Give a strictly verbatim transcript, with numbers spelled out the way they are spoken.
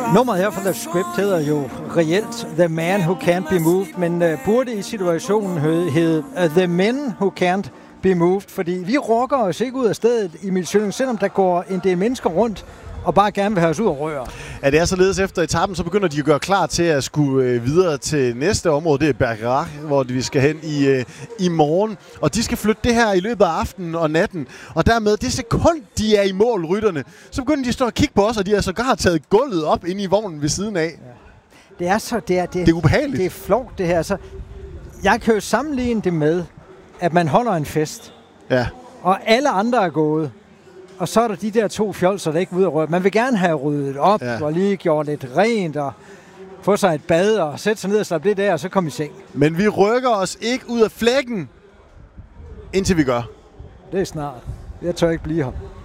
Nummeret her fra The Script hedder jo reelt The Man Who Can't Be Moved, men uh, burde i situationen hedde uh, The Men Who Can't Be Moved, fordi vi rokker os ikke ud af stedet i Milsøen, selvom der går en del mennesker rundt og bare gerne vil have os ud og røre. Ja, det er således efter etappen, så begynder de at gøre klar til at skulle øh, videre til næste område. Det er Bergerac, hvor vi skal hen i, øh, i morgen. Og de skal flytte det her i løbet af aftenen og natten. Og dermed, det sekund, de er i mål, rytterne, så begynder de at stå og kigge på os, og de har sågar taget gulvet op inde i vognen ved siden af. Ja. Det er så, det er, det, det er ubehageligt. Det er flovt, det her. Så jeg kan jo sammenligne det med, at man holder en fest, ja. og alle andre er gået. Og så er der de der to fjolser, der ikke vil ud og røre. Man vil gerne have ryddet op, ja. og lige gjort lidt rent, og få sig et bad, og sætte sig ned og slappe lidt af, og så komme i seng. Men vi rykker os ikke ud af flækken, indtil vi gør. Det er snart. Jeg tør ikke blive her.